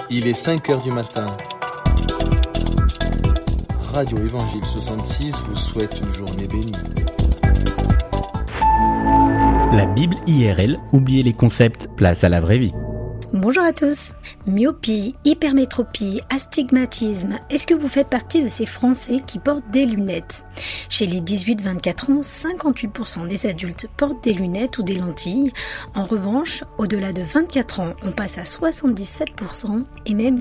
Il est 5h du matin. Radio Évangile 66 vous souhaite une journée bénie. La Bible IRL, oubliez les concepts, place à la vraie vie. Bonjour à tous. Myopie, hypermétropie, astigmatisme, est-ce que vous faites partie de ces Français qui portent des lunettes ? Chez les 18-24 ans, 58% des adultes portent des lunettes ou des lentilles. En revanche, au-delà de 24 ans, on passe à 77% et même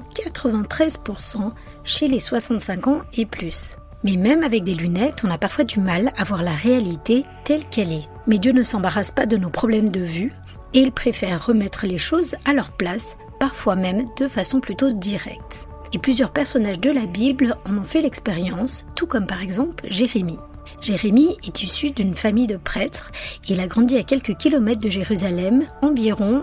93% chez les 65 ans et plus. Mais même avec des lunettes, on a parfois du mal à voir la réalité telle qu'elle est. Mais Dieu ne s'embarrasse pas de nos problèmes de vue et il préfère remettre les choses à leur place, parfois même de façon plutôt directe. Et plusieurs personnages de la Bible en ont fait l'expérience, tout comme par exemple Jérémie. Jérémie est issu d'une famille de prêtres. Il a grandi à quelques kilomètres de Jérusalem, environ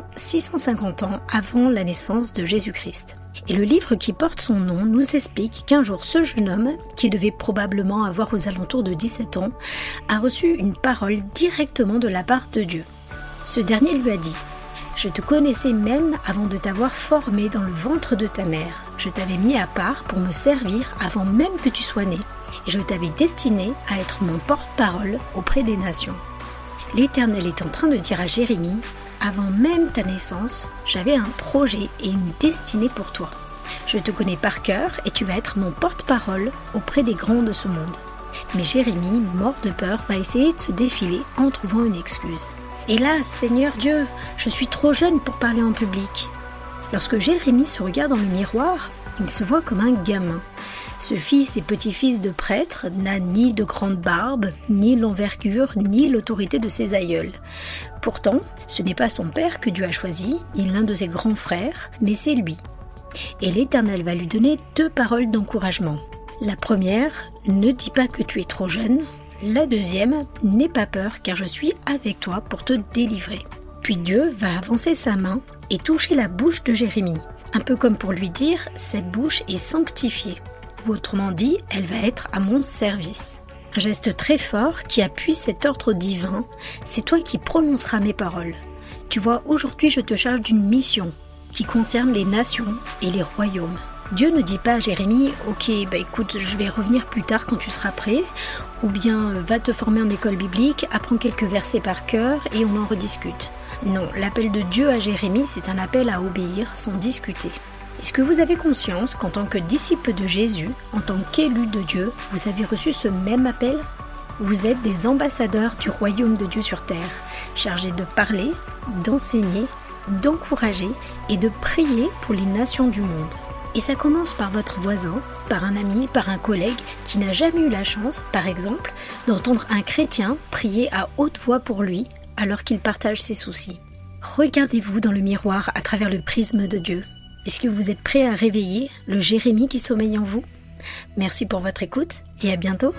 650 ans avant la naissance de Jésus-Christ. Et le livre qui porte son nom nous explique qu'un jour ce jeune homme, qui devait probablement avoir aux alentours de 17 ans, a reçu une parole directement de la part de Dieu. Ce dernier lui a dit « Je te connaissais même avant de t'avoir formé dans le ventre de ta mère. Je t'avais mis à part pour me servir avant même que tu sois né. Et je t'avais destiné à être mon porte-parole auprès des nations. » L'Éternel est en train de dire à Jérémie « Avant même ta naissance, j'avais un projet et une destinée pour toi. Je te connais par cœur et tu vas être mon porte-parole auprès des grands de ce monde. » Mais Jérémie, mort de peur, va essayer de se défiler en trouvant une excuse. « Hélas, Seigneur Dieu, je suis trop jeune pour parler en public. » Lorsque Jérémie se regarde dans le miroir, il se voit comme un gamin. Ce fils et petit-fils de prêtre n'a ni de grande barbe, ni l'envergure, ni l'autorité de ses aïeuls. Pourtant, ce n'est pas son père que Dieu a choisi, ni l'un de ses grands frères, mais c'est lui. Et l'Éternel va lui donner 2 paroles d'encouragement. La première, ne dis pas que tu es trop jeune. La deuxième, n'aie pas peur car je suis avec toi pour te délivrer. Puis Dieu va avancer sa main et toucher la bouche de Jérémie, un peu comme pour lui dire « cette bouche est sanctifiée ». Ou autrement dit, elle va être à mon service. Un geste très fort qui appuie cet ordre divin, c'est toi qui prononceras mes paroles. Tu vois, aujourd'hui je te charge d'une mission qui concerne les nations et les royaumes. Dieu ne dit pas à Jérémie « Ok, écoute, je vais revenir plus tard quand tu seras prêt » ou bien « Va te former en école biblique, apprends quelques versets par cœur et on en rediscute ». Non, l'appel de Dieu à Jérémie, c'est un appel à obéir sans discuter. Est-ce que vous avez conscience qu'en tant que disciple de Jésus, en tant qu'élu de Dieu, vous avez reçu ce même appel ? Vous êtes des ambassadeurs du royaume de Dieu sur terre, chargés de parler, d'enseigner, d'encourager et de prier pour les nations du monde. Et ça commence par votre voisin, par un ami, par un collègue qui n'a jamais eu la chance, par exemple, d'entendre un chrétien prier à haute voix pour lui alors qu'il partage ses soucis. Regardez-vous dans le miroir à travers le prisme de Dieu. Est-ce que vous êtes prêt à réveiller le Jérémie qui sommeille en vous ? Merci pour votre écoute et à bientôt.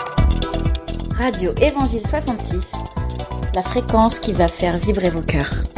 Radio Évangile 66, la fréquence qui va faire vibrer vos cœurs.